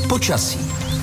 Počasí.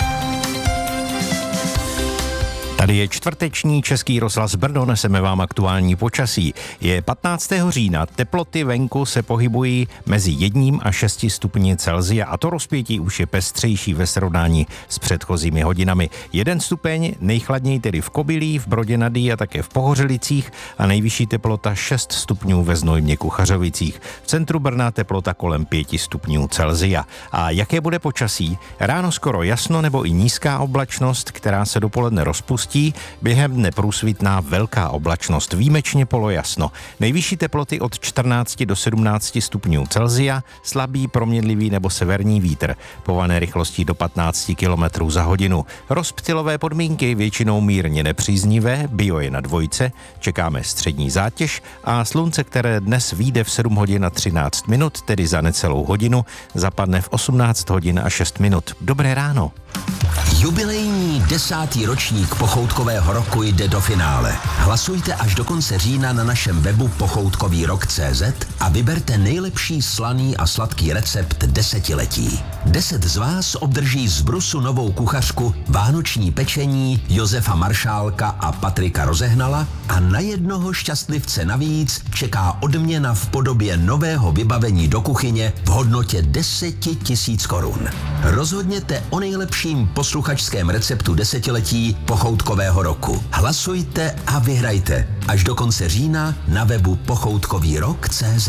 Tady je čtvrteční Český rozhlas Brno, neseme vám aktuální počasí. Je 15. října, teploty venku se pohybují mezi 1 a 6 stupni Celsia a to rozpětí už je pestřejší ve srovnání s předchozími hodinami. 1 stupeň, nejchladněji tedy v Kobylí, v Brodě nad Dyjí a také v Pohořelicích a nejvyšší teplota 6 stupňů ve Znojmě Kuchařovicích. V centru Brna teplota kolem 5 stupňů Celsia. A jaké bude počasí? Ráno skoro jasno nebo i nízká oblačnost, která se dopoledne rozpustí. Během dne průsvitná velká oblačnost, výjimečně polojasno. Nejvyšší teploty od 14 do 17 stupňů Celsia, slabý, proměnlivý nebo severní vítr, pované rychlostí do 15 km za hodinu. Rozptylové podmínky většinou mírně nepříznivé, bio je na 2, čekáme střední zátěž a slunce, které dnes vyjde v 7 hodin a 13 minut, tedy za necelou hodinu, zapadne v 18 hodin a 6 minut. Dobré ráno. Jubilejní 10. ročník Pochoutkového roku jde do finále. Hlasujte až do konce října na našem webu pochoutkovýrok.cz a vyberte nejlepší slaný a sladký recept desetiletí. 10 z vás obdrží z Brusu novou kuchařku, vánoční pečení Josefa Maršálka a Patrika Rozehnala a na jednoho šťastlivce navíc čeká odměna v podobě nového vybavení do kuchyně v hodnotě 10 000 korun. Rozhodněte o nejlepším posluchačském receptu desetiletí Pochoutkového roku. Hlasujte a vyhrajte až do konce října na webu pochoutkovýrok.cz.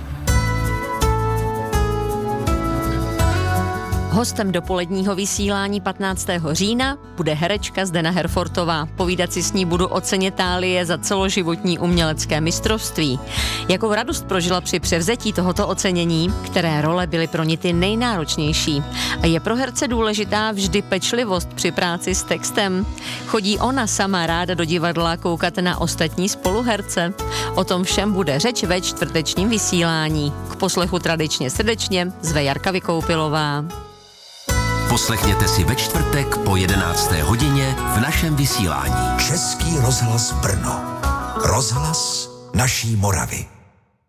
Hostem dopoledního vysílání 15. října bude herečka Zdena Herfortová. Povídat si s ní budu o ceně Thálie za celoživotní umělecké mistrovství. Jakou radost prožila při převzetí tohoto ocenění, které role byly pro ní ty nejnáročnější. A je pro herce důležitá vždy pečlivost při práci s textem. Chodí ona sama ráda do divadla koukat na ostatní spoluherce. O tom všem bude řeč ve čtvrtečním vysílání. K poslechu tradičně srdečně zve Jarka Vykoupilová. Poslechněte si ve čtvrtek po 11. hodině v našem vysílání. Český rozhlas Brno. Rozhlas naší Moravy.